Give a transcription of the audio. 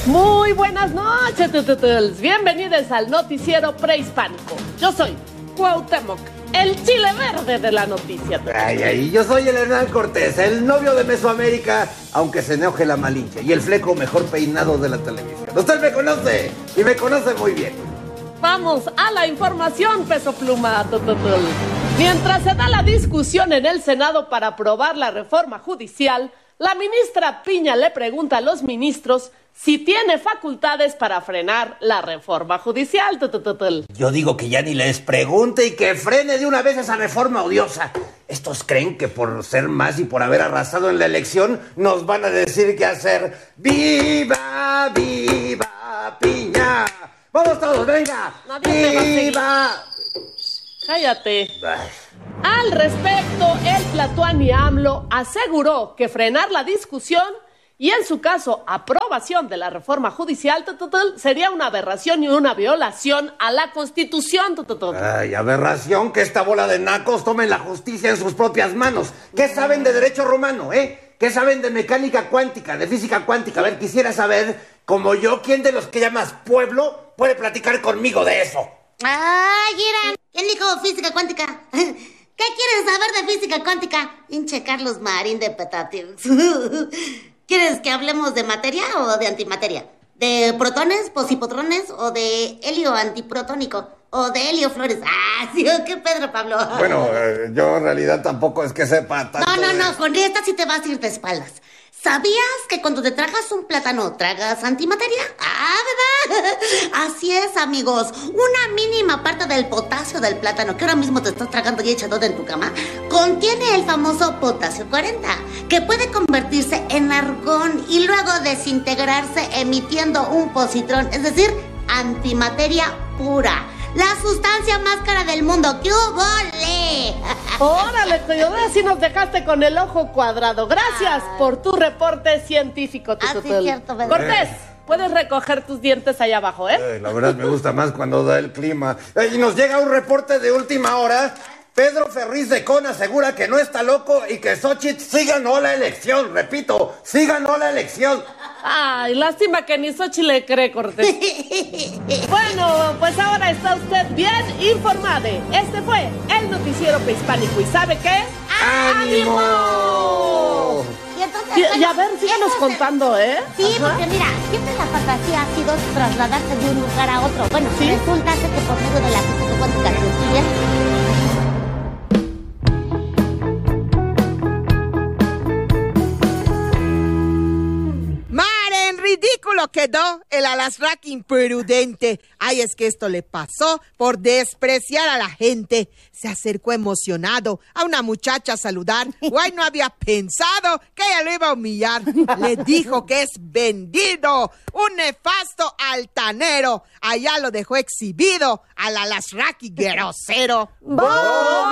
Muy buenas noches, tututuls. Bienvenidos al noticiero prehispánico. Yo soy Cuauhtémoc, el chile verde de la noticia. Ay, yo soy el Hernán Cortés, el novio de Mesoamérica, aunque se enoje la Malinche, y el fleco mejor peinado de la televisión. Usted me conoce, y me conoce muy bien. Vamos a la información, peso pluma, tututul. Mientras se da la discusión en el Senado para aprobar la reforma judicial, la ministra Piña le pregunta a los ministros si tiene facultades para frenar la reforma judicial. Yo digo que ya ni les pregunte y que frene de una vez esa reforma odiosa. Estos creen que por ser más y por haber arrasado en la elección nos van a decir qué hacer. ¡Viva, viva Piña! ¡Vamos todos, venga! ¡Viva! Cállate. Al respecto, el Tlatuani AMLO aseguró que frenar la discusión y, en su caso, aprobación de la reforma judicial sería una aberración y una violación a la Constitución. Ay, aberración que esta bola de nacos tomen la justicia en sus propias manos. ¿Qué saben de derecho romano, ¿Qué saben de mecánica cuántica, de física cuántica? A ver, quisiera saber, como yo, ¿quién de los que llamas pueblo puede platicar conmigo de eso? ¡Ay, Irán! ¿Quién dijo física cuántica? ¿Qué quieres saber de física cuántica? Hinche Carlos Marín de Petativos. ¿Quieres que hablemos de materia o de antimateria? ¿De protones, positrones o de helio antiprotónico? ¿O de Helio Flores? ¡Ah, sí! ¿Qué Pedro Pablo? Bueno, yo en realidad tampoco es que sepa tanto. No, con esta sí te vas a ir de espaldas. ¿Sabías que cuando te tragas un plátano tragas antimateria? Ah, ¿verdad? Así es, amigos. Una mínima parte del potasio del plátano que ahora mismo te estás tragando y echado en tu cama contiene el famoso potasio 40, que puede convertirse en argón y luego desintegrarse emitiendo un positrón, es decir, antimateria pura. La sustancia más cara del mundo. ¡Qué vole! Órale, ahora sí nos dejaste con el ojo cuadrado. Gracias por tu reporte científico. Sí, cierto, ¿verdad? Cortés, puedes recoger tus dientes allá abajo, La verdad me gusta más cuando da el clima. Y nos llega un reporte de última hora. Pedro Ferriz de Con asegura que no está loco y que Xochitl sí ganó la elección. Repito, sí ganó la elección. Ay, lástima que ni Xochitl le cree, Cortés. Bueno, pues ahora está usted bien informado. Este fue el noticiero prehispánico. ¿Y sabe qué? ¡Ánimo! Y entonces, Y a ver, síganos contando, Sí, Ajá. porque mira, siempre la fantasía ha sido trasladarse de un lugar a otro. Bueno, ¿Sí? resulta ser que por medio de la física cuántica ridículo quedó el Alasraqui imprudente. Ay, es que esto le pasó por despreciar a la gente. Se acercó emocionado a una muchacha a saludar. Guay no había pensado que ella lo iba a humillar. Le dijo que es vendido, un nefasto altanero. Allá lo dejó exhibido al Alasraqui grosero.